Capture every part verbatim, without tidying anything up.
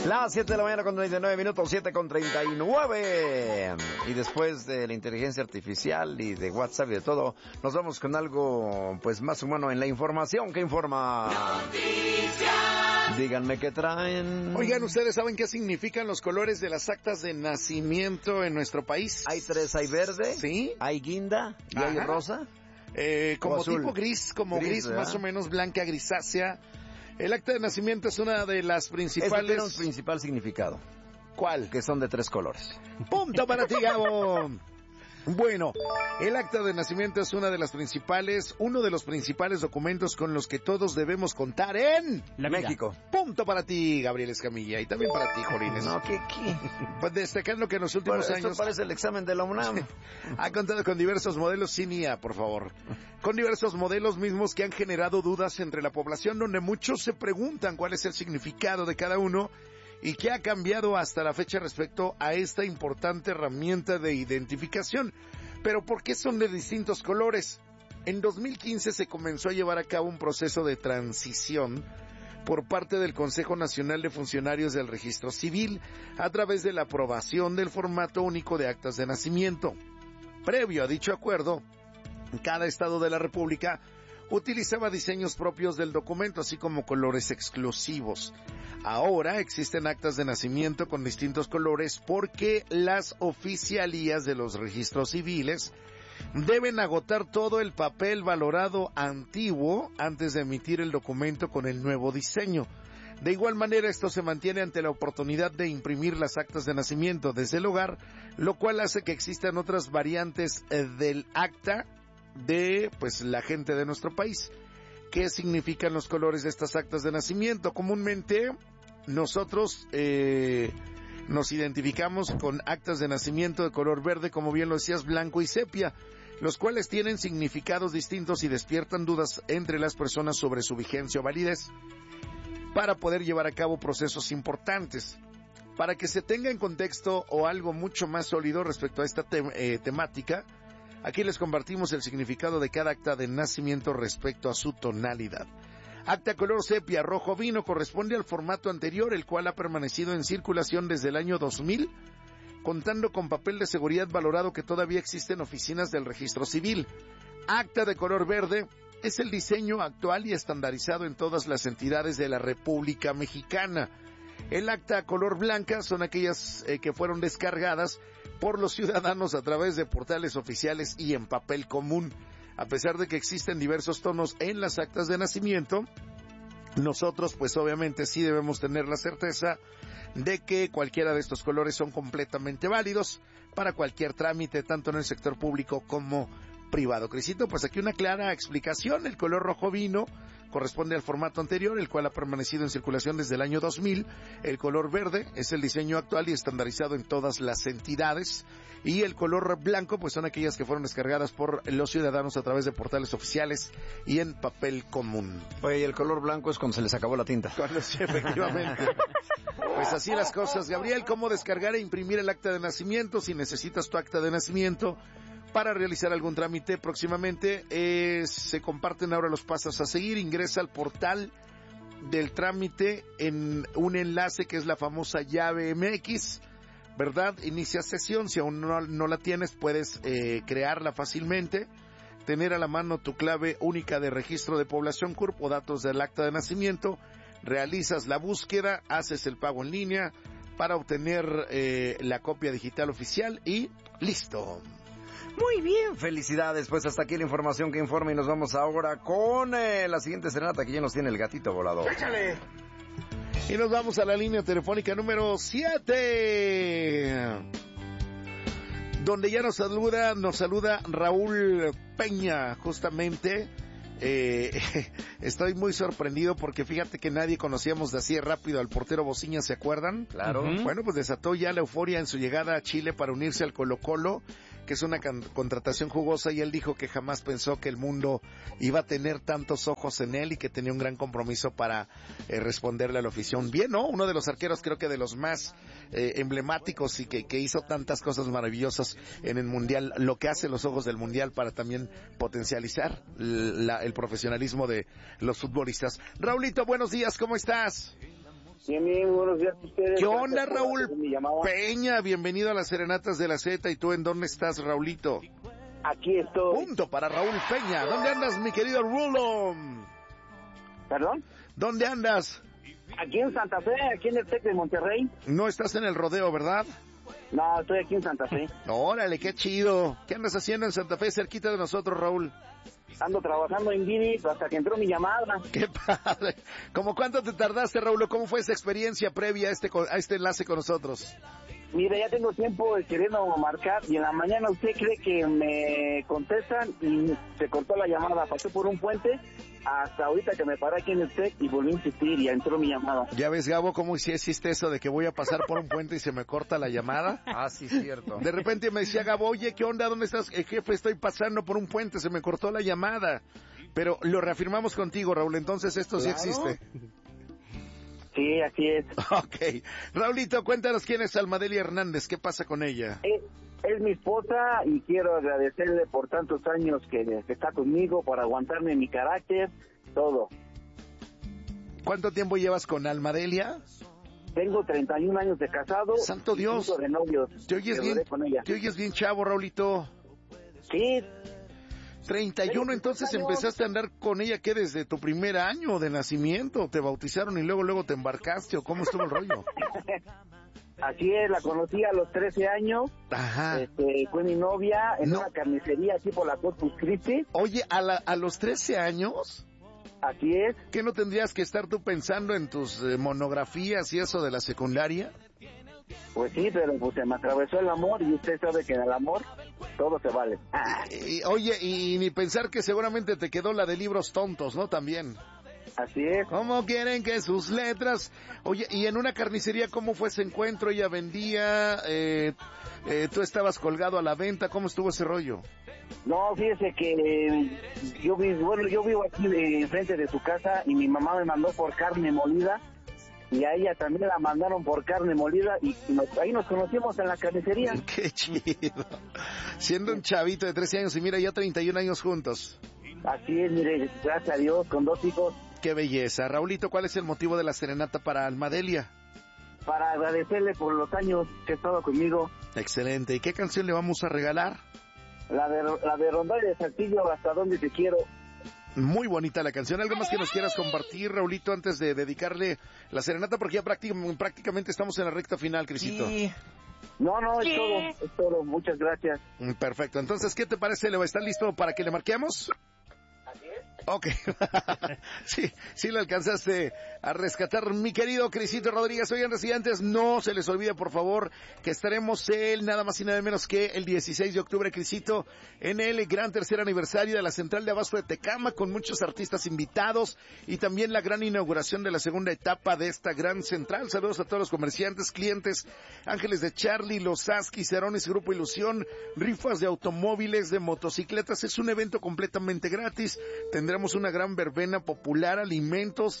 Las siete de la mañana con treinta y nueve minutos, siete con treinta y nueve. Y después de la inteligencia artificial y de WhatsApp y de todo, nos vamos con algo pues más humano en la información que informa. Noticias. Díganme qué traen. Oigan, ¿ustedes saben qué significan los colores de las actas de nacimiento en nuestro país? Hay tres, hay verde, sí, hay guinda y Ajá. hay rosa. Eh, como azul. tipo gris, como gris, Gris, más o menos blanca, grisácea. El acta de nacimiento es una de las principales... Este tiene un principal significado. ¿Cuál? Que son de tres colores. ¡Punto para ti, Gabo! Bueno, el acta de nacimiento es una de las principales, uno de los principales documentos con los que todos debemos contar en La México. Punto para ti, Gabriel Escamilla, y también para ti, Jorines. No, ¿qué, qué? Pues destacando que en los últimos bueno, años... Esto parece el examen de la UNAM. Ha contado con diversos modelos, sin I A, por favor. Con diversos modelos mismos que han generado dudas entre la población, donde muchos se preguntan cuál es el significado de cada uno y qué ha cambiado hasta la fecha respecto a esta importante herramienta de identificación. Pero ¿por qué son de distintos colores? En dos mil quince se comenzó a llevar a cabo un proceso de transición por parte del Consejo Nacional de Funcionarios del Registro Civil a través de la aprobación del formato único de actas de nacimiento. Previo a dicho acuerdo, cada estado de la República utilizaba diseños propios del documento, así como colores exclusivos. Ahora existen actas de nacimiento con distintos colores porque las oficialías de los registros civiles deben agotar todo el papel valorado antiguo antes de emitir el documento con el nuevo diseño. De igual manera, esto se mantiene ante la oportunidad de imprimir las actas de nacimiento desde el hogar, lo cual hace que existan otras variantes eh, del acta de pues la gente de nuestro país. ¿Qué significan los colores de estas actas de nacimiento? Comúnmente nosotros eh, nos identificamos con actas de nacimiento de color verde, como bien lo decías, blanco y sepia, los cuales tienen significados distintos y despiertan dudas entre las personas sobre su vigencia o validez para poder llevar a cabo procesos importantes. Para que se tenga en contexto o algo mucho más sólido respecto a esta te- eh, temática, aquí les compartimos el significado de cada acta de nacimiento respecto a su tonalidad. Acta color sepia rojo vino corresponde al formato anterior, el cual ha permanecido en circulación desde el año dos mil, contando con papel de seguridad valorado que todavía existe en oficinas del registro civil. Acta de color verde es el diseño actual y estandarizado en todas las entidades de la República Mexicana. El acta color blanca son aquellas eh, que fueron descargadas por los ciudadanos a través de portales oficiales y en papel común. A pesar de que existen diversos tonos en las actas de nacimiento, nosotros pues obviamente sí debemos tener la certeza de que cualquiera de estos colores son completamente válidos para cualquier trámite, tanto en el sector público como privado. Crisito, pues aquí una clara explicación. El color rojo vino corresponde al formato anterior, el cual ha permanecido en circulación desde el año dos mil. El color verde es el diseño actual y estandarizado en todas las entidades. Y el color blanco, pues son aquellas que fueron descargadas por los ciudadanos a través de portales oficiales y en papel común. Oye, y el color blanco es cuando se les acabó la tinta. Cuando sí, efectivamente. Pues así las cosas, Gabriel. ¿Cómo descargar e imprimir el acta de nacimiento? Si necesitas tu acta de nacimiento para realizar algún trámite próximamente, eh, se comparten ahora los pasos a seguir. Ingresa al portal del trámite en un enlace que es la famosa llave M X, ¿verdad? Inicia sesión. Si aún no, no la tienes, puedes eh, crearla fácilmente. Tener a la mano tu clave única de registro de población C U R P o datos del acta de nacimiento. Realizas la búsqueda, haces el pago en línea para obtener eh, la copia digital oficial y listo. Muy bien, felicidades. Pues hasta aquí la información que informa y nos vamos ahora con eh, la siguiente serenata que ya nos tiene el gatito volador. ¡Échale! Y nos vamos a la línea telefónica número siete, donde ya nos saluda, nos saluda Raúl Peña, justamente. Eh, estoy muy sorprendido porque fíjate que nadie conocíamos de así rápido al portero Bociña, ¿se acuerdan? Claro. Uh-huh. Bueno, pues desató ya la euforia en su llegada a Chile para unirse al Colo-Colo, que es una can- contratación jugosa, y él dijo que jamás pensó que el mundo iba a tener tantos ojos en él y que tenía un gran compromiso para eh, responderle a la afición. Bien, ¿no? Uno de los arqueros, creo que de los más eh, emblemáticos y que, que hizo tantas cosas maravillosas en el Mundial, lo que hace los ojos del Mundial para también potencializar la, el profesionalismo de los futbolistas. Raulito, buenos días, ¿cómo estás? Bien, bien, buenos días a ustedes. ¿Qué onda, Gracias por Raúl atender mi llamada. Peña? Bienvenido a las Serenatas de la Z. ¿Y tú en dónde estás, Raulito? Aquí estoy. Punto para Raúl Peña. ¿Dónde andas, mi querido Rulo? ¿Perdón? ¿Dónde andas? Aquí en Santa Fe, aquí en el Tec de Monterrey. No estás en el rodeo, ¿verdad? No, estoy aquí en Santa Fe. Órale, qué chido. ¿Qué andas haciendo en Santa Fe, cerquita de nosotros, Raúl? Ando trabajando en Didi hasta que entró mi llamada. Qué padre. ¿Cómo cuánto te tardaste, Raúl? ¿Cómo fue esa experiencia previa a este, a este enlace con nosotros? Mire, ya tengo tiempo queriendo marcar y en la mañana usted cree que me contestan y se cortó la llamada. Pasé por un puente hasta ahorita que me paré aquí en el Tec y volví a insistir y entró mi llamada. ¿Ya ves, Gabo, cómo si existe eso de que voy a pasar por un puente y se me corta la llamada? Ah, sí, cierto. De repente me decía Gabo, oye, ¿qué onda? ¿Dónde estás? Eh, jefe, estoy pasando por un puente, se me cortó la llamada. Pero lo reafirmamos contigo, Raúl, entonces esto sí ¿Claro? existe. Sí, así es. Ok. Raulito, cuéntanos quién es Almadelia Hernández, ¿qué pasa con ella? Es, es mi esposa y quiero agradecerle por tantos años que, que está conmigo, por aguantarme mi carácter, todo. ¿Cuánto tiempo llevas con Almadelia? Tengo treinta y un años de casado. ¡Santo Dios! De novios. ¿Te oyes, que bien, duré con ella. ¿Te oyes bien chavo, Raulito? Sí. treinta y uno, entonces empezaste a andar con ella, ¿qué? ¿Desde tu primer año de nacimiento? ¿Te bautizaron y luego luego te embarcaste o cómo estuvo el rollo? Así es, la conocí a los trece años. Ajá. Este, fue mi novia en No. una carnicería aquí por la Corpus Christi. Oye, ¿a, la, a los trece años? Así es. ¿Qué no tendrías que estar tú pensando en tus eh, monografías y eso de la secundaria? Pues sí, pero pues se me atravesó el amor y usted sabe que en el amor todo se vale. Y, oye, y ni pensar que seguramente te quedó la de libros tontos, ¿no? También. Así es. ¿Cómo quieren que sus letras? Oye, ¿y en una carnicería cómo fue ese encuentro? ¿Ella vendía? Eh, eh, ¿Tú estabas colgado a la venta? ¿Cómo estuvo ese rollo? No, fíjese que yo vivo, bueno, yo vivo aquí de enfrente de su casa y mi mamá me mandó por carne molida y a ella también la mandaron por carne molida y nos, ahí nos conocimos en la carnicería. ¡Qué chido! Siendo un chavito de trece años y mira, ya treinta y un años juntos. Así es, mire, gracias a Dios, con dos hijos. ¡Qué belleza! Raulito, ¿cuál es el motivo de la serenata para Almadelia? Para agradecerle por los años que ha estado conmigo. Excelente. ¿Y qué canción le vamos a regalar? La de, la de Rondalla de Saltillo, Hasta Donde Te Quiero. Muy bonita la canción. ¿Algo más que nos quieras compartir, Raulito, antes de dedicarle la serenata? Porque ya prácticamente, prácticamente estamos en la recta final, Crisito. Sí. No, no, es todo, es todo. Muchas gracias. Perfecto. Entonces, ¿qué te parece, Leo? ¿Estás listo para que le marquemos? Así es. Ok. sí, sí lo alcanzaste a rescatar, mi querido Crisito Rodríguez. Oigan, residentes, no se les olvide, por favor, que estaremos el nada más y nada menos que el dieciséis de octubre, Crisito, en el gran tercer aniversario de la Central de Abasto de Tecámac, con muchos artistas invitados y también la gran inauguración de la segunda etapa de esta gran central. Saludos a todos los comerciantes, clientes, Ángeles de Charlie, Los Askis, Cerones, Grupo Ilusión, rifas de automóviles, de motocicletas. Es un evento completamente gratis. Tendremos una gran verbena popular, alimentos.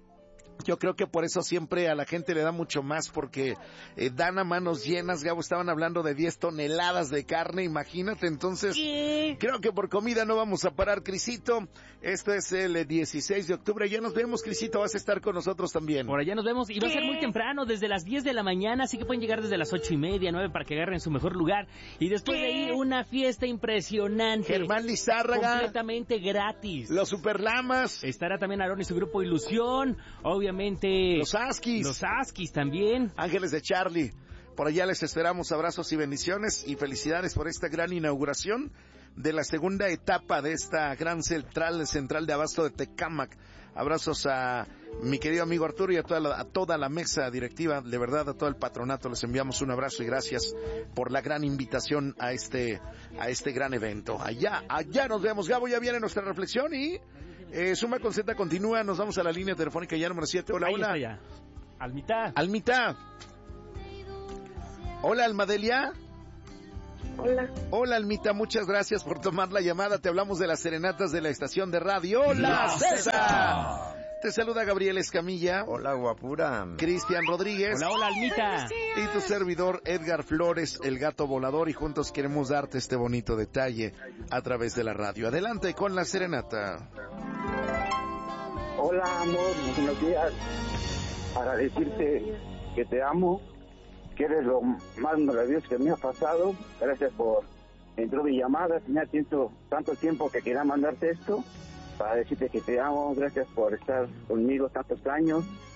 Yo creo que por eso siempre a la gente le da mucho más, porque eh, dan a manos llenas. Gabo, estaban hablando de diez toneladas de carne, imagínate. Entonces, ¿qué? Creo que por comida no vamos a parar, Crisito. Esto es el dieciséis de octubre. Ya nos vemos, Crisito, vas a estar con nosotros también. Por allá nos vemos, y va a ser muy temprano, desde las diez de la mañana, así que pueden llegar desde las ocho y media, nueve, para que agarren su mejor lugar. Y después de ahí, una fiesta impresionante. Germán Lizárraga. Completamente gratis. Los Superlamas. Estará también Aarón y su Grupo Ilusión, obviamente. Los Askis. Los Askis también. Ángeles de Charlie. Por allá les esperamos. Abrazos y bendiciones y felicidades por esta gran inauguración de la segunda etapa de esta gran central, central de abasto de Tecámac. Abrazos a mi querido amigo Arturo y a toda, la, a toda la mesa directiva, de verdad a todo el patronato les enviamos un abrazo y gracias por la gran invitación a este, a este gran evento. Allá, allá nos vemos. Gabo, ya viene nuestra reflexión y eh, Suma con Z continúa. Nos vamos a la línea telefónica ya número siete. Hola, Ahí hola. está ya. Almita. Almita. Hola, Almadelia. Hola. Hola, Almita, muchas gracias por tomar la llamada. Te hablamos de las serenatas de la estación de radio La César. Te saluda Gabriel Escamilla. Hola, guapura. Cristian Rodríguez. Hola, hola, Almita. Y tu servidor Edgar Flores, el gato volador, y juntos queremos darte este bonito detalle a través de la radio. Adelante con la serenata. Hola, amor, buenos días. para decirte que te amo, que eres lo más maravilloso que me ha pasado. Gracias por... Entró mi llamada, tenía tiempo, tanto tiempo que quería mandarte esto, para decirte que te amo, gracias por estar conmigo tantos años.